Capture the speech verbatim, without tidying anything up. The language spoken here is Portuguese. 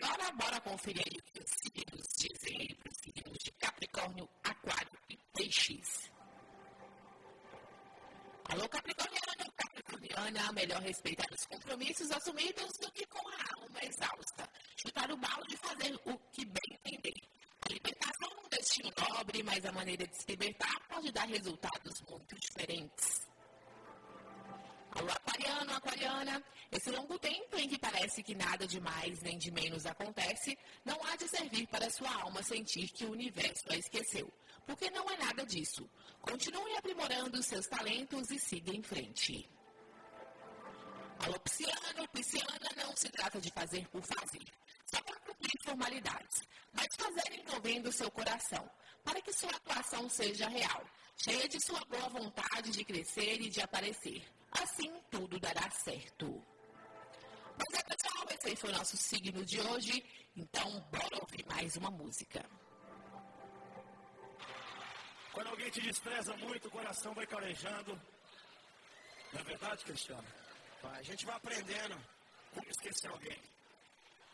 Bora, bora conferir aí o que os signos dizem aí para os signos de Capricórnio, Aquário e Peixes. Alô, Capricorniano, Capricorniana, melhor respeitar os compromissos assumidos do que com a alma exausta. Chutar o balde e fazer o que bem entender. A libertação é um destino nobre, mas a maneira de se libertar pode dar resultados muito diferentes. Alô, aquariano, aquariana, esse longo tempo em que parece que nada de mais nem de menos acontece, não há de servir para sua alma sentir que o universo a esqueceu, porque não é nada disso. Continue aprimorando seus talentos e siga em frente. Alô, pisciano, pisciana, não se trata de fazer por fazer, só para cumprir formalidades, mas fazer envolvendo seu coração, para que sua atuação seja real, cheia de sua boa vontade de crescer e de aparecer. Assim, tudo dará certo. Mas é, pessoal, esse aí foi o nosso signo de hoje. Então, bora ouvir mais uma música. Quando alguém te despreza muito, o coração vai calejando. Não é verdade, Cristiano? A gente vai aprendendo como esquecer alguém.